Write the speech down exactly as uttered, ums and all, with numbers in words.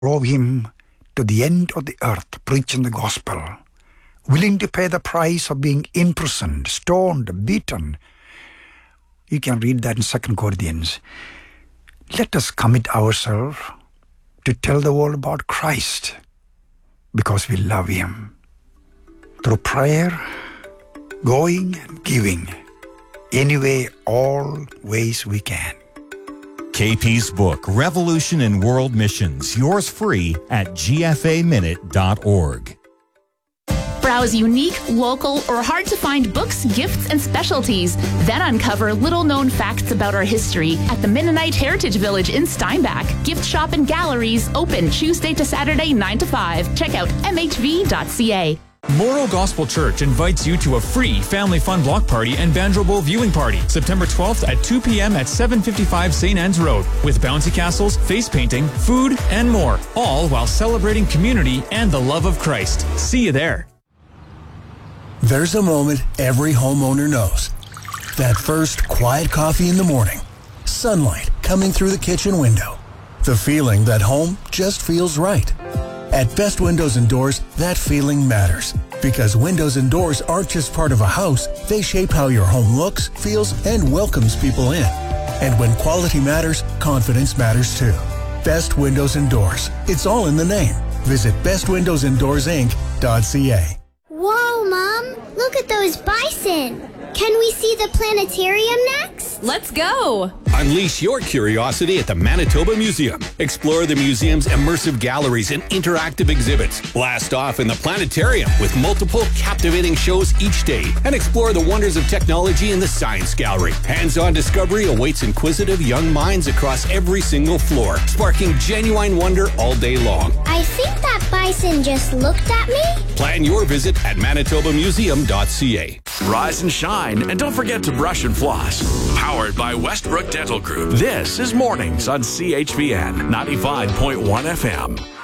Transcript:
follow him to the end of the earth, preaching the gospel, willing to pay the price of being imprisoned, stoned, beaten. You can read that in Second Corinthians. Let us commit ourselves to tell the world about Christ because we love him. Through prayer, going and giving, anyway, all ways we can. K P's book, Revolution in World Missions, yours free at g f a minute dot org. Browse unique, local, or hard-to-find books, gifts, and specialties. Then uncover little-known facts about our history at the Mennonite Heritage Village in Steinbach. Gift shop and galleries open Tuesday to Saturday, nine to five. Check out m h v dot c a. Morrow Gospel Church invites you to a free family fun block party and Banjo Bowl viewing party, September twelfth at two p.m. at seven fifty-five Saint Anne's Road, with bouncy castles, face painting, food, and more, all while celebrating community and the love of Christ. See you there. There's a moment every homeowner knows. That first quiet coffee in the morning. Sunlight coming through the kitchen window. The feeling that home just feels right. At Best Windows and Doors, that feeling matters. Because windows and doors aren't just part of a house, they shape how your home looks, feels, and welcomes people in. And when quality matters, confidence matters too. Best Windows and Doors. It's all in the name. Visit best windows and doors inc dot c a. Whoa, Mom! Look at those bison! Can we see the planetarium next? Let's go! Unleash your curiosity at the Manitoba Museum. Explore the museum's immersive galleries and interactive exhibits. Blast off in the planetarium with multiple captivating shows each day. And explore the wonders of technology in the science gallery. Hands-on discovery awaits inquisitive young minds across every single floor, sparking genuine wonder all day long. I think that bison just looked at me. Plan your visit at manitoba museum dot c a. Rise and shine, and don't forget to brush and floss. Powered by Westbrook Dental Group. This is Mornings on C H V N ninety-five point one F M.